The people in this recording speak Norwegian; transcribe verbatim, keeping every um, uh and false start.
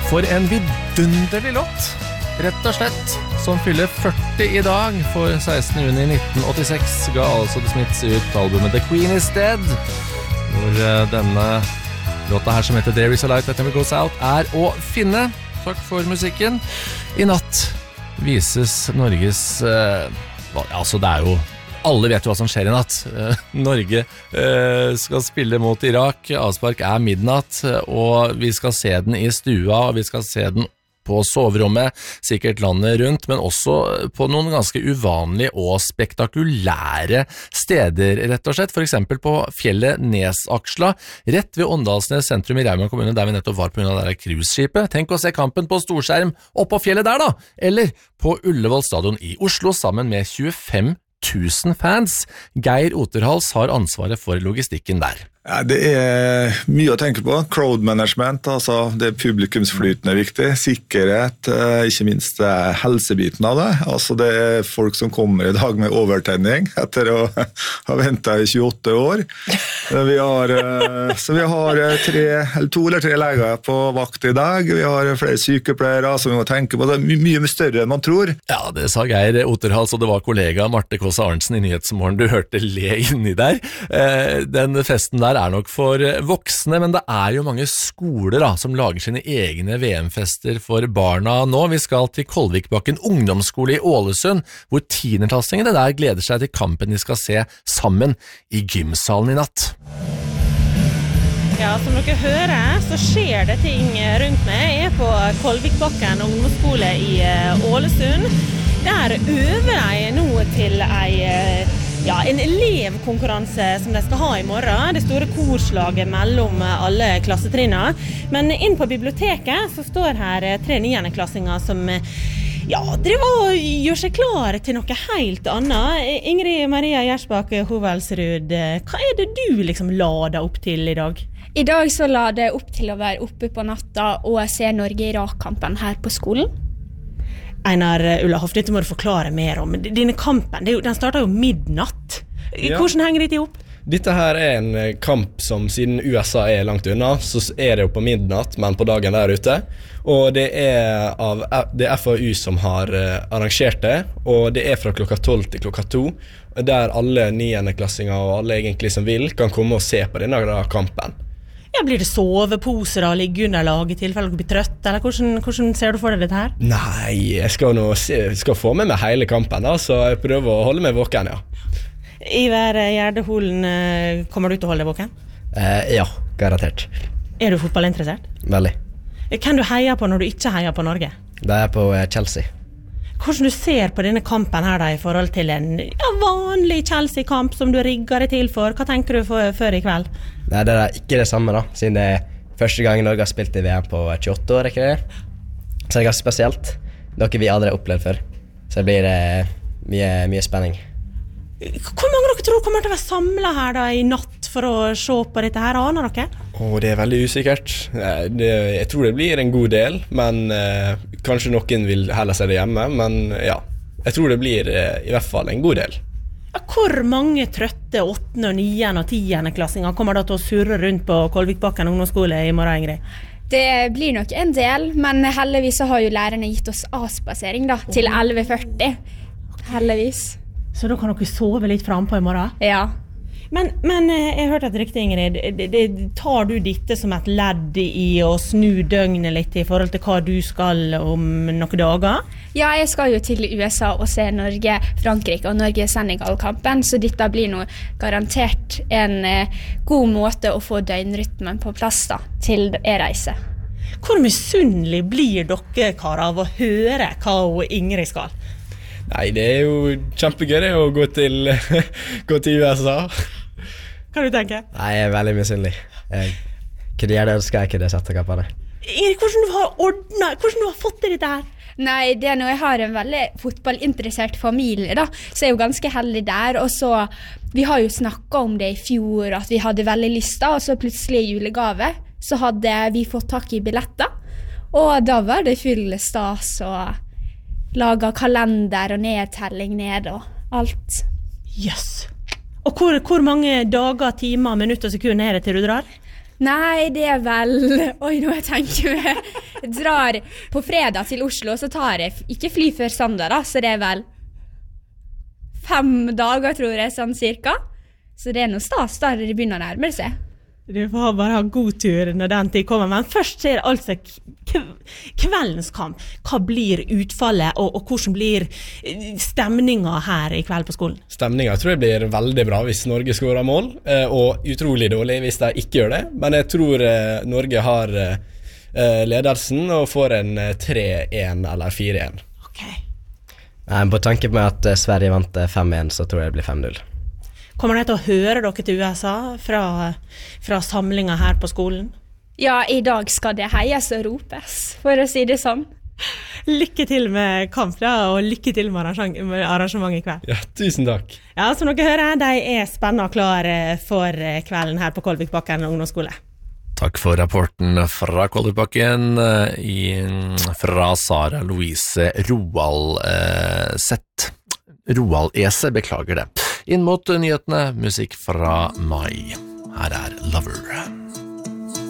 For en vidunderlig låt, rett og slett, som fyller førti i dag. For sekstende juni nitten åttiseks ga altså The Smiths ut albumet The Queen is Dead, hvor denne låta her som heter There is a light that never goes out er å finne. Takk for musikken. I natt vises Norges eh, altså det er jo alle vet jo hva som skjer i natt. eh, Norge eh, skal spille mot Irak. Avspark er midnatt, og vi skal se den i stua, og vi skal se den på soverommet, sikkert landet rundt, men også på noen ganske uvanlige og spektakulære steder, rett og slett. For eksempel på fjellet Nesaksla, rett ved Åndalsnes sentrum i Rauma kommune, der vi nettopp var på grunn av det der cruiseskipet. Tenk å se kampen på storskjerm opp på fjellet der da, eller på Ullevål stadion i Oslo sammen med tjuefem tusen fans. Geir Oterhals har ansvaret for logistikken der. Ja, det er mye å tenke på. Crowd management, altså det publikumsflyten er viktig. Sikkerhet, ikke minst helsebiten av det. Altså det er folk som kommer i dag med overtenning etter å ha ventet i tjueåtte år. Vi har, så vi har tre, eller to eller tre leger på vakt i dag. Vi har flere sykepleiere som vi må tenke på. Det er my mye større enn man tror. Ja, det sa Geir Oterhals, og det var kollega Marte Kåss Arntzen i Nyhetsmorgen. Du hørte le inni der. Den festen der er nok for voksne, men det er jo mange skoler da, som lager sine egne V M-fester for barna nå. Vi skal til Kolvikbakken ungdomsskole i Ålesund, hvor tiendeklassingene der gleder seg til kampen de skal se sammen i gymsalen i natt. Ja, som dere hører, så skjer det ting rundt meg. Jeg er på Kolvikbakken ungdomsskole i Ålesund. Der øver jeg nå til ei Ja, en elevkonkurranse som de skal ha i morgen. Det store korslaget mellom alle klassetrinnene. Men inn på biblioteket så står her tre niendeklassinger som ja, driver og gjør seg klare til noe helt annet. Ingrid Maria Gjersbakk Hovelsrud, hva er det du liksom lader opp til i dag? I dag så lader jeg opp til å være oppe på natta og se Norge-Irak-kampen her på skolen. Einar Ulla Hoff, dette må du forklare mer om. Denne kampen, den starter jo midnatt. Hvordan henger dette opp? Dette her er en kamp som siden U S A er langt unna, så er det jo på midnatt, men på dagen der ute. Og det er av det er F A U som har arrangert det, og det er fra klokka tolv til klokka to, der alle niendeklassinger og alle egentlig som vil kan komme og se på denne kampen. Ja, blir det soveposer og liggeunderlag i tilfelle du blir trøtt, eller hvordan, hvordan ser du for deg dette her? Nei, jeg skal, nå se, skal få med meg hele kampen da, så jeg prøver å holde meg våken, ja. Iver Gjerdeholen, kommer du til å holde deg våken? Eh, ja, garantert. Er du fotballinteressert? Veldig. Hvem du heier på når du ikke heier på Norge? Det er på Chelsea. Hvordan du ser på denne kampen her da, i forhold til en ja, vanlig Chelsea-kamp som du rigger deg til for? Hva tenker du for, for i kveld? Nei, det er ikke det samme da, siden det er første gang Norge har spilt i V M på tjueåtte år, ikke det? Så det er ganske spesielt, noe vi aldri har opplevd før. Så det blir eh, mye, mye spenning. Hvor mange dere tror kommer til å være samlet her da i natt for å se på dette her? Aner dere? Åh, det er veldig usikkert. Det, jeg tror det blir en god del, men eh, kanskje noen vil heller se det hjemme, men ja, jeg tror det blir eh, i hvert fall en god del. Hvor mange trøtte åttende, niende og tiende klassinger kommer da til å surre rundt på Kolvikbakken ungdomsskole i morgen, Ingrid? Det blir nok en del, men heldigvis så har jo lærerne gitt oss avspasering da, til elleve førti. Heldigvis. Så da kan dere sove litt frem på i morgen? Ja. Men, men jeg hørte et rykte, Ingrid, det, det, tar du dette som et ledd i å snu døgnet litt i forhold til hva du skal om noen dager? Ja, jeg skal jo til U S A og se Norge, Frankrike og Norge-Senegal-kampen, så dette blir nå garantert en eh, god måte å få døgnrytmen på plass da, til jeg reiser. Hvor misunnelig blir dere, Kara, av å høre hva Ingrid skal? Nei, det er jo kjempegøy det å gå til, gå til U S A. Hva du tenker? Nei, jeg er veldig misunnelig. Jeg kunne gjøre det, skal jeg kunne sette opp av det. Ingrid, hvordan du har ordnet, hvordan du har fått til dette her? Nei, det er når jeg har en veldig fotballinteressert familie da, så er jeg jo ganske heldig der, og så, vi har jo snakket om det i fjor, at vi hadde veldig lyst da, og så plutselig i julegave, så hadde vi fått tak i billetter, og da var det full stas, og laget kalender og nedtelling ned, og alt. Yes. Og hvor, hvor mange dager, timer, minutter og sekunder er det til du drar? Nei, det er vel... Oi, nå jeg tenker meg... drar på fredag til Oslo, så tar jeg ikke fly før søndag da, så det er vel fem dager, tror jeg, sånn cirka. Så det er noe stas da det begynner å nærme seg. Du får bare ha god tur når den tid kommer, men først er det altså kveldens kamp. Hva blir utfallet, og, og hvordan blir stemningen her i kveld på skolen? Stemningen tror jeg blir veldig bra hvis Norge skårer mål, og utrolig dårlig hvis de ikke gjør det. Men jeg tror Norge har ledelsen og får en tre en eller fire en. Ok. Nei, på tanke med at Sverige vant fem en, så tror jeg det blir fem null. Kommer dere til å høre dere til U S A fra, fra samlingen her på skolen? Ja, i dag skal det heies og ropes, for å si det sånn. Lykke til med kamp da, og lykke til med arrangementet i kveld. Ja, tusen takk. Ja, som dere hører, de er spennende og klare for kvelden her på Kolvikbakken ungdomsskole. Takk for rapporten fra Kolvikbakken i, fra Sara Louise Roald eh, Sett. Roald Ese, beklager det. Inn mot nyhetene, musikk fra Mai. Her er Lover.